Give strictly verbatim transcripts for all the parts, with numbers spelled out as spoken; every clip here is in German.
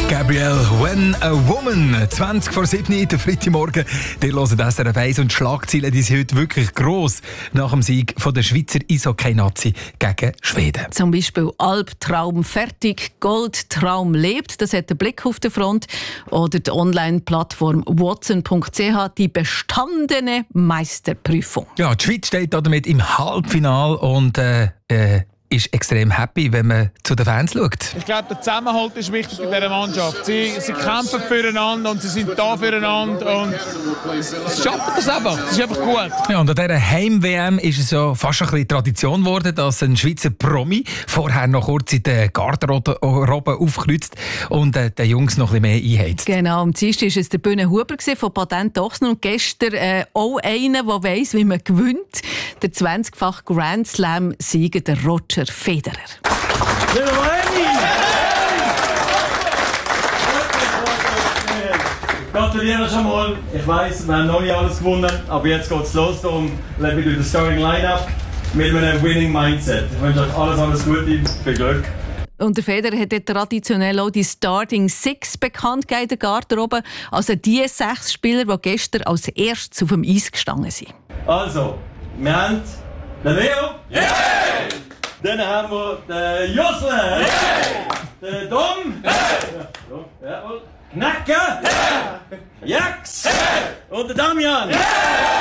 Gabrielle, When a Woman. zwanzig vor sieben, der Freitagmorgen. Ihr hört S R F eins und die Schlagzeilen die sind heute wirklich gross nach dem Sieg von der Schweizer Eishockey-Nazi gegen Schweden. Zum Beispiel Albtraum fertig, Goldtraum lebt. Das hat der Blick auf der Front. Oder die Online-Plattform watson punkt c h, die bestandene Meisterprüfung. Ja, die Schweiz steht damit im Halbfinale und äh, äh, ist extrem happy, wenn man zu den Fans schaut. Ich glaube, der Zusammenhalt ist wichtig in dieser Mannschaft. Sie, sie kämpfen füreinander und sie sind da füreinander und sie schaffen das einfach. Das ist einfach gut. Ja, und an dieser Heim-W M ist es ja fast ein bisschen Tradition geworden, dass ein Schweizer Promi vorher noch kurz in den Garderobe aufkreuzt und äh, den Jungs noch ein bisschen mehr einheizt. Genau, am Dienstag war es der Bühne Huber von Patent Ochsner und gestern äh, auch einer, der weiss, wie man gewinnt. Der zwanzigfache Grand Slam-Sieger, der Roger Federer. Gratuliere schon mal. Ich weiss, wir haben noch nicht alles gewonnen, aber jetzt geht es los. Darum lebe ich durch das Starting Line-Up mit einem Winning Mindset. Ich wünsche euch alles, alles Gute, viel Glück. Und der Federer hat traditionell auch die Starting Six bekannt gegeben in der Garderobe. Also die sechs Spieler, die gestern als erstes auf dem Eis gestanden sind. Also, wir haben den Leo. Yeah! Dann haben wir den Josle. Yeah! Den Dom. Yeah! Ja, Knacke. Yeah! Jax. Yeah! Und den Damian. Yeah!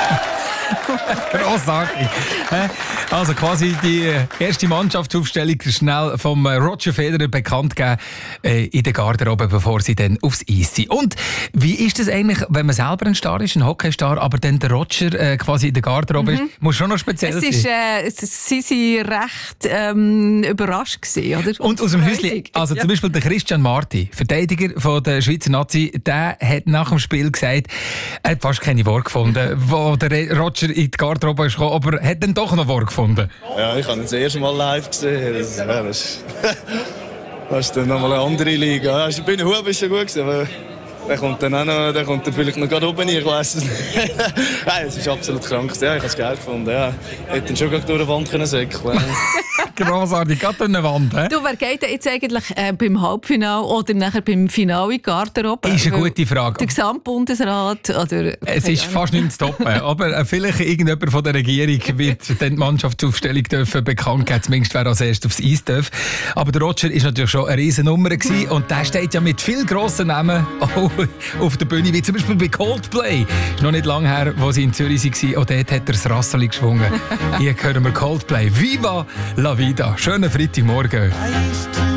Grossartig. Also quasi die erste Mannschaftsaufstellung schnell vom Roger Federer bekannt gegeben äh, in der Garderobe, bevor sie dann aufs Eis sind. Und wie ist das eigentlich, wenn man selber ein Star ist, ein Hockeystar, aber dann der Roger äh, quasi in der Garderobe mhm. ist? Muss schon noch speziell es sein. Ist, äh, es, sie waren recht ähm, überrascht gewesen, oder? Und aus dem Häuschen, also ja. Zum Beispiel der Christian Marti, Verteidiger von der Schweizer Nazi, der hat nach dem Spiel gesagt, er hat fast keine Worte gefunden, wo der Roger in die Garderobe ist gekommen, aber er hat dann doch noch Worte gefunden. Ja, ich habe ihn das erste Mal live gesehen. Das, ja, das, das ist dann nochmal eine andere Liga. Ja, bei den Huben war schon gut gewesen, aber der kommt dann auch noch, der kommt dann vielleicht noch gerade oben, ich weiss es nicht. Nein, es ist absolut krank. Ja, ich habe es geil gefunden. Ja. Ich hätte ihn schon durch die Wand können säckeln. Grossartig, gerade durch eine Wand. He? Du, wer geht denn jetzt eigentlich äh, beim Halbfinale oder nachher beim Finale in Garderobe? Ist eine gute Frage. Der Gesamtbundesrat? Oder, es ist fast nicht zu toppen. Aber äh, vielleicht irgendjemand von der Regierung wird dann die Mannschaftsaufstellung dürfen bekannt geben, zumindest wer als erstes aufs Eis darf. Aber der Roger war natürlich schon eine riesen Nummer gewesen, und der steht ja mit vielen grossen Namen auch auf der Bühne, wie zum Beispiel bei Coldplay. Es ist noch nicht lange her, wo sie in Zürich waren, und dort hat er das Rasseli geschwungen. Hier hören wir Coldplay. Viva la vida. Schönen Freitagmorgen.